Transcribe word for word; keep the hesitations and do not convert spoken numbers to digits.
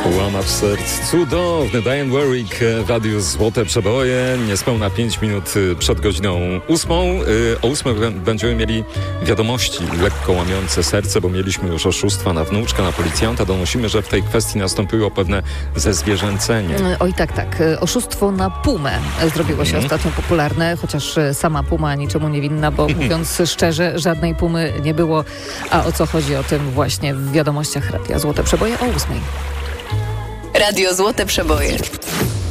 Łamacz serc cudowny Diane Warwick w radiu Złote Przeboje. Niespełna pięć minut przed godziną ósmą. O ósmej będziemy mieli wiadomości lekko łamiące serce, bo mieliśmy już oszustwa na wnuczka, na policjanta. Donosimy, że w tej kwestii nastąpiło pewne zezwierzęcenie. Oj tak, tak. Oszustwo na pumę zrobiło się mm. ostatnio popularne, chociaż sama puma niczemu nie winna, bo mówiąc szczerze, żadnej pumy nie było. A o co chodzi, o tym właśnie w wiadomościach Radia Złote Przeboje o ósmej. Radio Złote Przeboje.